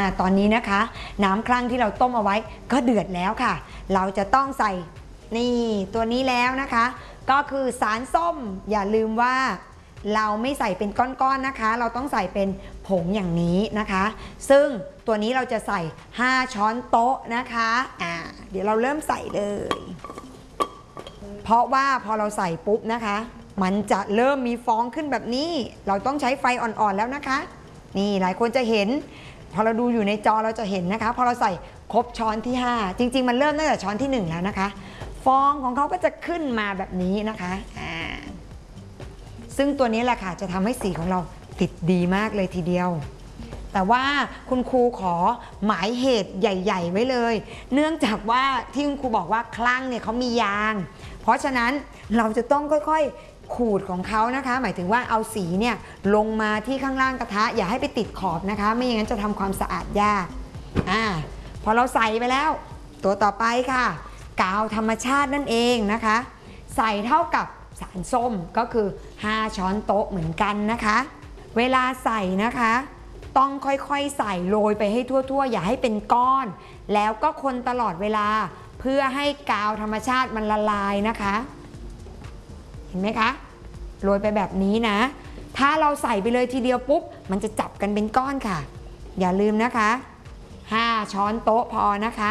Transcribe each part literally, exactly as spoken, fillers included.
ตอนนี้นะคะน้ำครั่งที่เราต้มเอาไว้ก็เดือดแล้วค่ะเราจะต้องใส่นี่ตัวนี้แล้วนะคะก็คือสารส้มอย่าลืมว่าเราไม่ใส่เป็นก้อนๆนะคะเราต้องใส่เป็นผงอย่างนี้นะคะซึ่งตัวนี้เราจะใส่ห้าช้อนโต๊ะนะคะอ่าเดี๋ยวเราเริ่มใส่เลยเพราะว่าพอเราใส่ปุ๊บนะคะมันจะเริ่มมีฟองขึ้นแบบนี้เราต้องใช้ไฟอ่อนๆแล้วนะคะนี่หลายคนจะเห็นพอเราดูอยู่ในจอเราจะเห็นนะคะพอเราใส่ครบช้อนที่ห้าจริงๆมันเริ่มตั้งแต่ช้อนที่หนึ่งแล้วนะคะฟองของเขาก็จะขึ้นมาแบบนี้นะคะอ่าซึ่งตัวนี้แหละค่ะจะทำให้สีของเราติดดีมากเลยทีเดียวแต่ว่าคุณครูขอหมายเหตุใหญ่ๆไว้เลยเนื่องจากว่าที่คุณครูบอกว่าคลั่งเนี่ยเขามียางเพราะฉะนั้นเราจะต้องค่อยๆขูดของเขานะคะหมายถึงว่าเอาสีเนี่ยลงมาที่ข้างล่างกระทะอย่าให้ไปติดขอบนะคะไม่อย่างนั้นจะทำความสะอาดยากอ่าพอเราใส่ไปแล้วตัวต่อไปค่ะกาวธรรมชาตินั่นเองนะคะใส่เท่ากับสารส้มก็คือห้าช้อนโต๊ะเหมือนกันนะคะเวลาใส่นะคะต้องค่อยๆใส่โรยไปให้ทั่วๆอย่าให้เป็นก้อนแล้วก็คนตลอดเวลาเพื่อให้กาวธรรมชาติมันละลายนะคะเห็นไหมคะโรยไปแบบนี้นะถ้าเราใส่ไปเลยทีเดียวปุ๊บมันจะจับกันเป็นก้อนค่ะอย่าลืมนะคะห้าช้อนโต๊ะพอนะคะ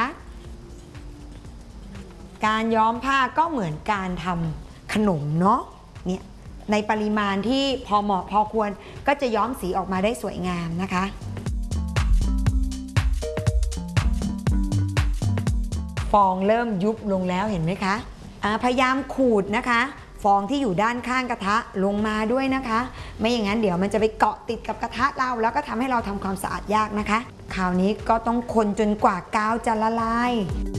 การย้อมผ้าก็เหมือนการทำขนมเนาะเนี่ยในปริมาณที่พอเหมาะพอควรก็จะย้อมสีออกมาได้สวยงามนะคะฟองเริ่มยุบลงแล้วเห็นไหมคะพยายามขูดนะคะฟองที่อยู่ด้านข้างกระทะลงมาด้วยนะคะไม่อย่างนั้นเดี๋ยวมันจะไปเกาะติดกับกระทะเราแล้วก็ทำให้เราทำความสะอาดยากนะคะคราวนี้ก็ต้องคนจนกว่ากาวจะละลาย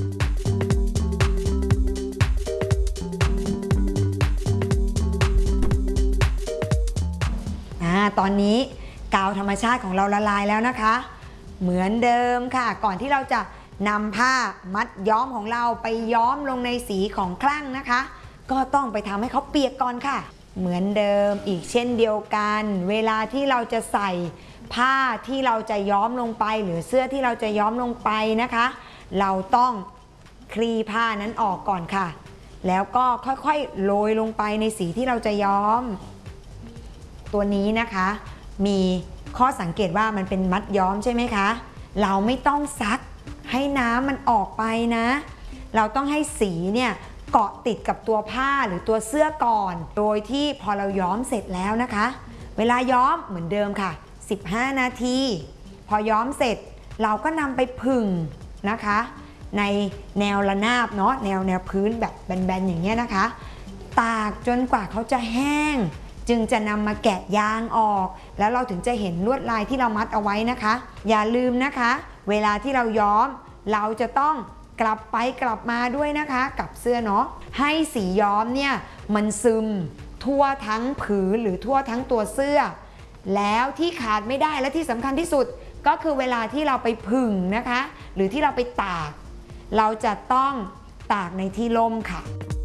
ตอนนี้กาวธรรมชาติของเราละลายแล้วนะคะเหมือนเดิมค่ะก่อนที่เราจะนำผ้ามัดย้อมของเราไปย้อมลงในสีของคลั่งนะคะก็ต้องไปทำให้เขาเปียกก่อนค่ะเหมือนเดิมอีกเช่นเดียวกันเวลาที่เราจะใส่ผ้าที่เราจะย้อมลงไปหรือเสื้อที่เราจะย้อมลงไปนะคะเราต้องคลี่ผ้านั้นออกก่อนค่ะแล้วก็ค่อยๆโรยลงไปในสีที่เราจะย้อมตัวนี้นะคะมีข้อสังเกตว่ามันเป็นมัดย้อมใช่ไหมคะเราไม่ต้องซักให้น้ำมันออกไปนะเราต้องให้สีเนี่ยเกาะติดกับตัวผ้าหรือตัวเสื้อก่อนโดยที่พอเราย้อมเสร็จแล้วนะคะเวลาย้อมเหมือนเดิมค่ะสิบห้านาทีพอย้อมเสร็จเราก็นำไปผึ่งนะคะในแนวระนาบเนาะแนวแนวพื้นแบบแบนๆอย่างเงี้ยนะคะตากจนกว่าเขาจะแห้งจึงจะนำมาแกะยางออกแล้วเราถึงจะเห็นลวดลายที่เรามัดเอาไว้นะคะอย่าลืมนะคะเวลาที่เราย้อมเราจะต้องกลับไปกลับมาด้วยนะคะกับเสื้อเนาะให้สีย้อมเนี่ยมันซึมทั่วทั้งผืนหรือทั่วทั้งตัวเสื้อแล้วที่ขาดไม่ได้และที่สำคัญที่สุดก็คือเวลาที่เราไปผึ่งนะคะหรือที่เราไปตากเราจะต้องตากในที่ร่มค่ะ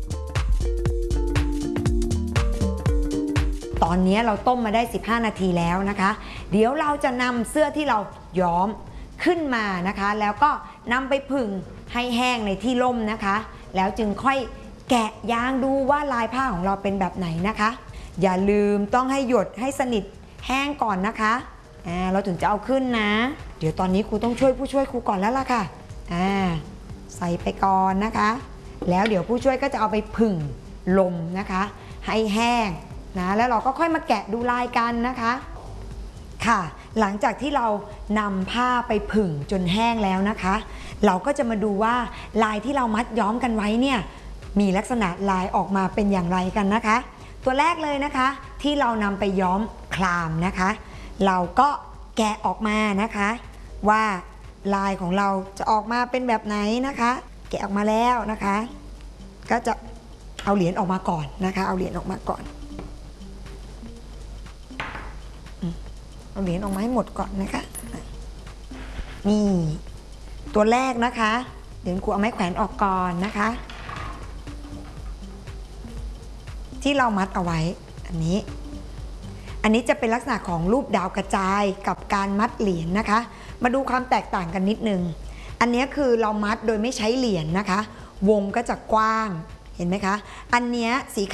ตอนนี้เราต้มมาได้สิบห้านาทีแล้วนะคะเดี๋ยวเราจะนำเสื้อที่เราย้อมขึ้นมานะคะแล้วก็นำไปผึ่งให้แห้งในที่ร่มนะคะแล้วจึงค่อยแกะยางดูว่าลายผ้าของเราเป็นแบบไหนนะคะอย่าลืมต้องให้หยดให้สนิทแห้งก่อนนะคะอ่าเราถึงจะเอาขึ้นนะเดี๋ยวตอนนี้ครูต้องช่วยผู้ช่วยครูก่อนแล้วล่ะค่ะอ่าใส่ไปก่อนนะคะแล้วเดี๋ยวผู้ช่วยก็จะเอาไปผึ่งลมนะคะให้แห้งนะแล้วเราก็ค่อยมาแกะดูลายกันนะคะค่ะหลังจากที่เรานำผ้าไปผึ่งจนแห้งแล้วนะคะเราก็จะมาดูว่าลายที่เรามัดย้อมกันไว้เนี่ยมีลักษณะลายออกมาเป็นอย่างไรกันนะคะตัวแรกเลยนะคะที่เรานำไปย้อมคลามนะคะเราก็แกะออกมานะคะว่าลายของเราจะออกมาเป็นแบบไหนนะคะแกะออกมาแล้วนะคะก็จะเอาเหรียญออกมาก่อนนะคะเอาเหรียญออกมาก่อนเอาเหรียญออกมาให้หมดก่อนนะคะนี่ตัวแรกนะคะเดี๋ยวครูเอาไม้แขวนออกก่อนนะคะที่เรามัดเอาไว้อันนี้อันนี้จะเป็นลักษณะของรูปดาวกระจายกับการมัดเหรียญนะคะมาดูความแตกต่างกันนิดนึงอันนี้คือเรามัดโดยไม่ใช้เหรียญนะคะวงก็จะกว้างเห็นไหมคะอันนี้สี